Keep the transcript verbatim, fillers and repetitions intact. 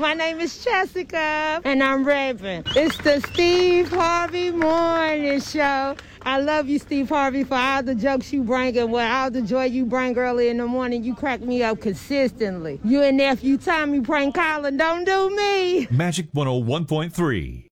My name is Jessica, and I'm rapping. It's the Steve Harvey Morning Show. I love you, Steve Harvey, for all the jokes you bring and what all the joy you bring early in the morning. You crack me up consistently. You and nephew Tommy prank calling, don't do me. Magic one oh one point three.